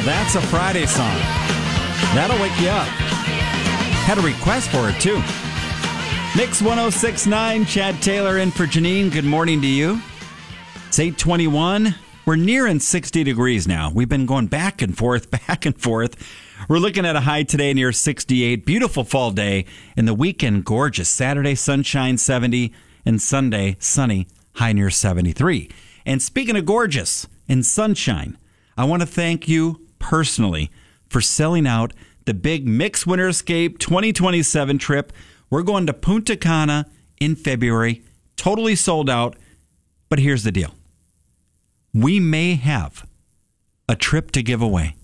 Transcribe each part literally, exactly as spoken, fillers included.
that's a Friday song. That'll wake you up. Had a request for it, too. Mix one oh six point nine, Chad Taylor in for Janine. Good morning to you. It's eight twenty-one. We're nearing sixty degrees now. We've been going back and forth, back and forth. We're looking at a high today near sixty-eight. Beautiful fall day. And the weekend, gorgeous. Saturday, sunshine, seventy. And Sunday, sunny, high near seventy-three. And speaking of gorgeous and sunshine, I want to thank you personally for selling out the big Mix Winter Escape twenty twenty-seven trip. We're going to Punta Cana in February. Totally sold out. But here's the deal. We may have a trip to give away.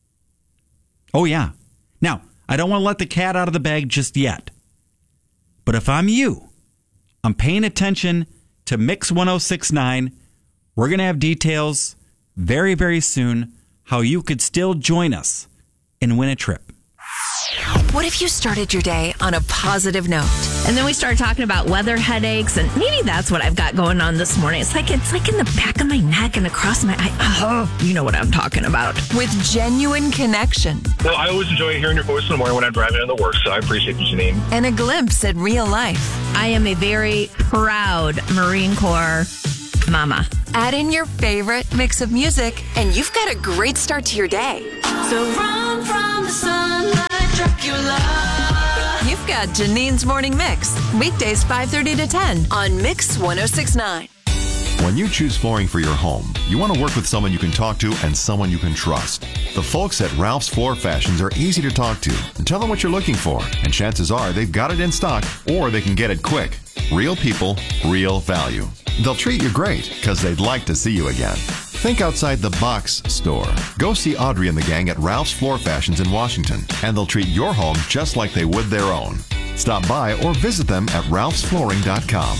Oh, yeah. Now, I don't want to let the cat out of the bag just yet. But if I'm you, I'm paying attention to Mix one oh six point nine. We're going to have details very, very soon how you could still join us and win a trip. What if you started your day on a positive note? And then we started talking about weather headaches, and maybe that's what I've got going on this morning. It's like it's like in the back of my neck and across my eye. Oh, you know what I'm talking about. With genuine connection. Well, I always enjoy hearing your voice in the morning when I'm driving into work, so I appreciate you, Janine. And a glimpse at real life. I am a very proud Marine Corps mama. Add in your favorite mix of music, and you've got a great start to your day. So run from the sunlight, Dracula. You've got Janine's Morning Mix, weekdays five thirty to ten on Mix one oh six point nine. When you choose flooring for your home, you want to work with someone you can talk to and someone you can trust. The folks at Ralph's Floor Fashions are easy to talk to. Tell them what you're looking for, and chances are they've got it in stock or they can get it quick. Real people, real value. They'll treat you great because they'd like to see you again. Think outside the box store. Go see Audrey and the gang at Ralph's Floor Fashions in Washington, and they'll treat your home just like they would their own. Stop by or visit them at ralphs flooring dot com.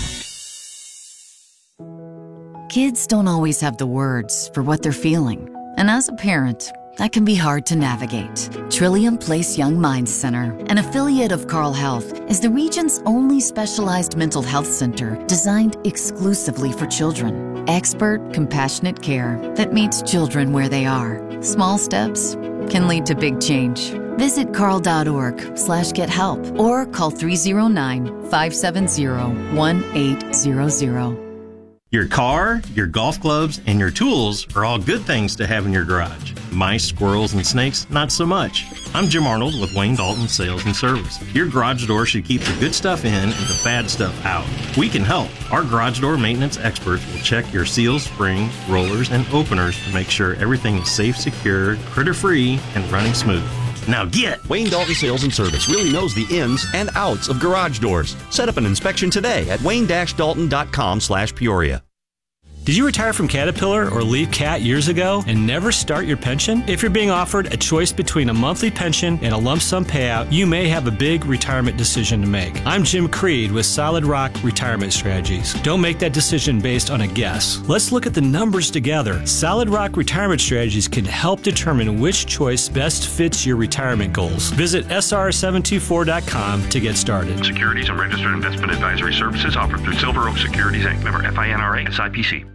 Kids don't always have the words for what they're feeling, and as a parent, that can be hard to navigate. Trillium Place Young Minds Center, an affiliate of Carle Health, is the region's only specialized mental health center designed exclusively for children. Expert, compassionate care that meets children where they are. Small steps can lead to big change. Visit carle.org slash get help or call three oh nine, five seven oh, one eight zero zero. Your car, your golf clubs, and your tools are all good things to have in your garage. Mice, squirrels, and snakes, not so much. I'm Jim Arnold with Wayne Dalton Sales and Service. Your garage door should keep the good stuff in and the bad stuff out. We can help. Our garage door maintenance experts will check your seals, springs, rollers, and openers to make sure everything is safe, secure, critter-free, and running smooth. Now get! Wayne Dalton Sales and Service really knows the ins and outs of garage doors. Set up an inspection today at wayne dash dalton dot com slash Peoria. Did you retire from Caterpillar or leave Cat years ago and never start your pension? If you're being offered a choice between a monthly pension and a lump sum payout, you may have a big retirement decision to make. I'm Jim Creed with Solid Rock Retirement Strategies. Don't make that decision based on a guess. Let's look at the numbers together. Solid Rock Retirement Strategies can help determine which choice best fits your retirement goals. Visit S R seven two four dot com to get started. Securities and registered investment advisory services offered through Silver Oak Securities Incorporated, member F I N R A, S I P C.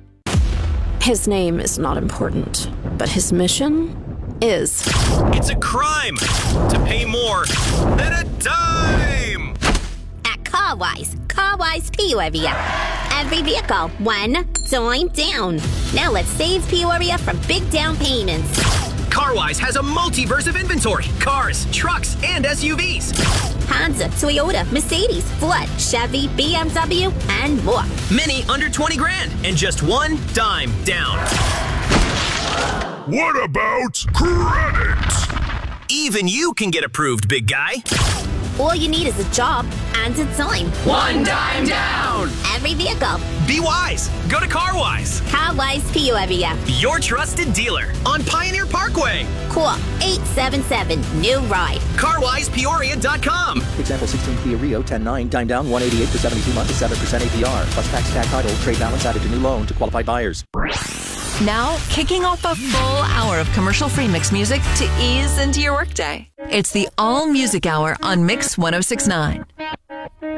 His name is not important, but his mission is. It's a crime to pay more than a dime! At CarWise, CarWise Peoria. Every vehicle, one dime down. Now let's save Peoria from big down payments. CarWise has a multiverse of inventory. Cars, trucks, and S U Vs. Honda, Toyota, Mercedes, Ford, Chevy, B M W, and more. Many under twenty grand and just one dime down. What about credit? Even you can get approved, big guy. All you need is a job and a dime. One dime down. Every vehicle. Be wise. Go to CarWise. CarWise Peoria. Your trusted dealer on Pioneer Parkway. Call eight seven seven, new ride. car wise peoria dot com. Example sixteen Kia Rio ten nine, dime down one eighty-eight for seventy-two months at seven percent A P R. Plus tax, tag title, trade balance added to new loan to qualified buyers. Now, kicking off a full hour of commercial-free mix music to ease into your workday. It's the All Music Hour on Mix one oh six point nine.